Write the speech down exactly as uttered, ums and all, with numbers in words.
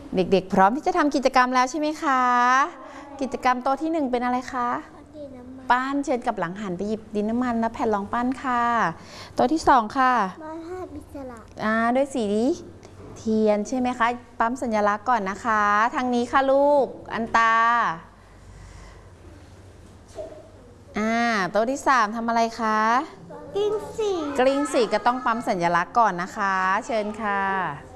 เด็กๆพร้อมที่จะทำกิจกรรมแล้วใช่ไหมคะกิจกรรมโต๊ะที่หนึ่งเป็นอะไรคะปั้นเชิญกับหลังหันไปหยิบดินน้ำมันและแผ่นรองปั้นค่ะโต๊ะที่สองค่ะวาดภาพอิสระอ่าด้วยสีเทียนใช่ไหมคะปั๊มสัญลักษณ์ก่อนนะคะทางนี้ค่ะลูกอันตาอ่าโต๊ะที่สามทำอะไรคะกลิ้งสีกลิ้งสีก็ต้องปั๊มสัญลักษณ์ก่อนนะคะเชิญค่ะ